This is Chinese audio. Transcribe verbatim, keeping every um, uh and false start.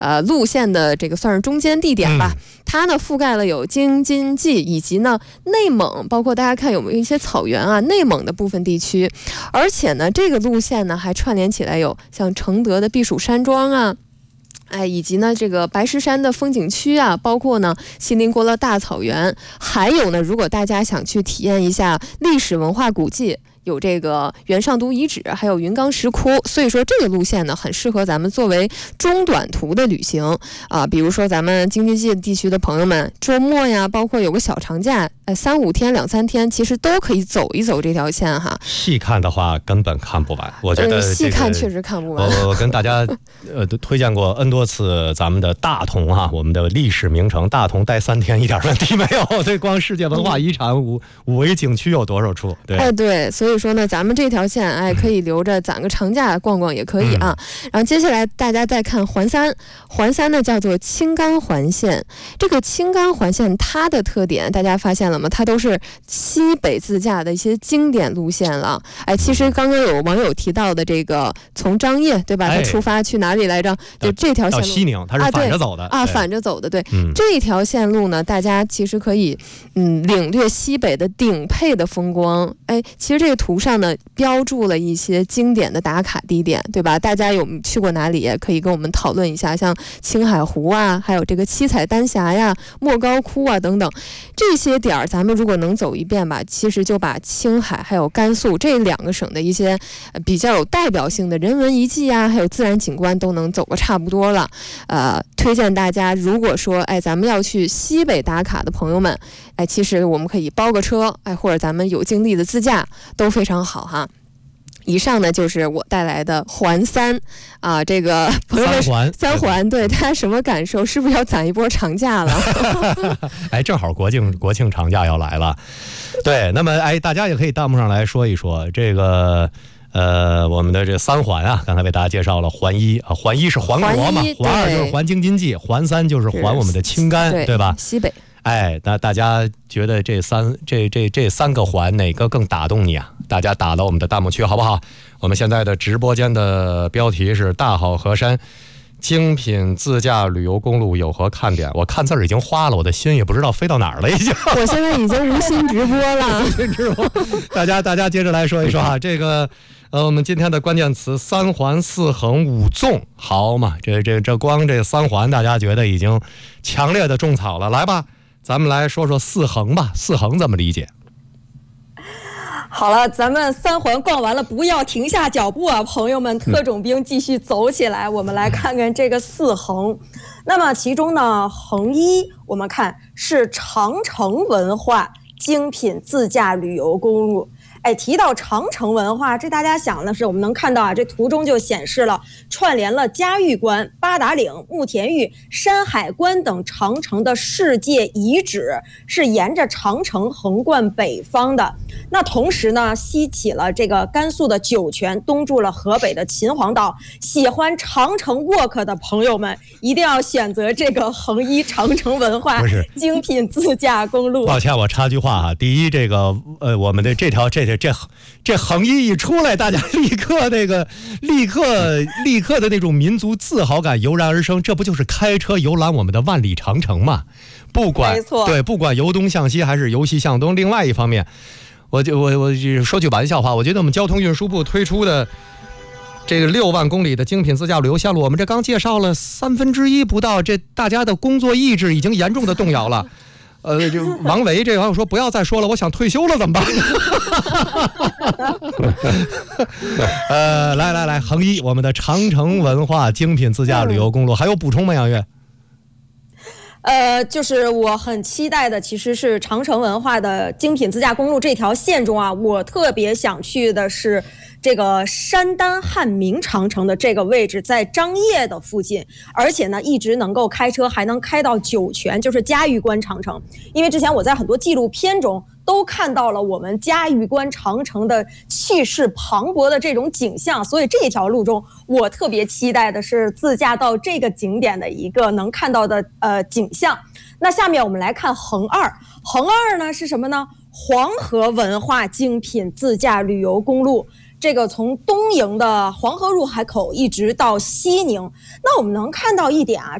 呃路线的这个算是中间地点吧。嗯、它呢覆盖了有京津冀以及呢内蒙，包括大家看有没有一些草原啊，内蒙的部分地区。而且呢，这个路线呢还串联起来有像承德的避暑山庄啊。哎，以及呢，这个白石山的风景区啊，包括呢锡林郭勒大草原，还有呢，如果大家想去体验一下历史文化古迹，有这个元上都遗址，还有云冈石窟，所以说这个路线呢，很适合咱们作为中短途的旅行啊。比如说咱们京津冀地区的朋友们，周末呀，包括有个小长假，哎，三五天、两三天，其实都可以走一走这条线哈。 细看的话，根本看不完。我觉得、这个嗯、细看确实看不完。 我我跟大家呃推荐过 N 多次咱们的大同哈、啊，我们的历史名城大同，待三天一点问题没有。对，光世界文化遗产五五维景区有多少处？对， 哎对，所以。所以说呢，咱们这条线哎可以留着攒个长假逛逛也可以啊。嗯、然后接下来大家再看环三，环三呢叫做青甘环线。这个青甘环线它的特点大家发现了吗？它都是西北自驾的一些经典路线了。哎，其实刚刚有网友提到的这个从张掖对吧，他出发去哪里来着？就这条线路到西宁，它是反着走的啊, 啊，反着走的。对，嗯、这条线路呢，大家其实可以嗯领略西北的顶配的风光。哎，其实这个图上呢标注了一些经典的打卡地点，对吧？大家有去过哪里可以跟我们讨论一下，像青海湖啊，还有这个七彩丹霞呀、莫高窟啊等等这些点儿，咱们如果能走一遍吧，其实就把青海还有甘肃这两个省的一些比较有代表性的人文遗迹啊，还有自然景观都能走个差不多了。呃，推荐大家，如果说哎咱们要去西北打卡的朋友们，哎，其实我们可以包个车，哎，或者咱们有精力的自驾都非常好哈。以上呢就是我带来的环三啊，这个朋友们三环三环，对大家什么感受？是不是要攒一波长假了？ 哎，正好国庆国庆长假要来了，对，那么哎，大家也可以弹幕上来说一说这个。呃，我们的这三环啊，刚才为大家介绍了环一啊，环一是环国嘛，环二就是环京津冀，环三就是环我们的青甘， 对, 对吧？ 西北。 哎，那大家觉得这三这这这三个环哪个更打动你啊？大家打到我们的弹幕区好不好？我们现在的直播间的标题是大好河山精品自驾旅游公路有何看点？我看字儿已经花了，我的心也不知道飞到哪儿了，已经。 我现在已经无心直播了。 直播，大家大家接着来说一说啊，这个呃，我们今天的关键词三环四横五纵，好嘛？这这这光这三环，大家觉得已经强烈的种草了。来吧，咱们来说说四横吧，四横怎么理解？ 好了，咱们三环逛完了，不要停下脚步啊，朋友们！特种兵继续走起来，我们来看看这个四横。那么其中呢，横一我们看是长城文化精品自驾旅游公路。哎，提到长城文化，这大家想的是，我们能看到啊，这图中就显示了串联了嘉峪关、八达岭、慕田峪、山海关等长城的世界遗址，是沿着长城横贯北方的。那同时呢，西起了这个甘肃的酒泉，东注了河北的秦皇岛。喜欢长城 walk 的朋友们，一定要选择这个横一长城文化精品自驾公路。 抱歉，我插句话啊，第一，这个呃，我们的这条这。这这横一一出来，大家立刻那个立刻立刻的那种民族自豪感油然而生，这不就是开车游览我们的万里长城吗？不管没错， 对，不管由东向西还是由西向东。另外一方面，我就我我说句玩笑话，我觉得我们交通运输部推出的这个六万公里的精品自驾旅游线路，我们这刚介绍了三分之一不到，这大家的工作意志已经严重的动摇了。呃，就王维这网友说不要再说了，我想退休了怎么办？呃，来来来，横一我们的长城文化精品自驾旅游公路，还有补充吗？杨月？ 呃，就是我很期待的，其实是长城文化的精品自驾公路这条线中啊，我特别想去的是这个山丹汉明长城的这个位置，在张掖的附近，而且呢，一直能够开车，还能开到酒泉，就是嘉峪关长城。因为之前我在很多纪录片中都看到了我们嘉峪关长城的气势磅礴的这种景象，所以这条路中我特别期待的是自驾到这个景点的一个能看到的呃景象。那下面我们来看横二，横二呢是什么呢？黄河文化精品自驾旅游公路。 这个从东营的黄河入海口一直到西宁，那我们能看到一点啊，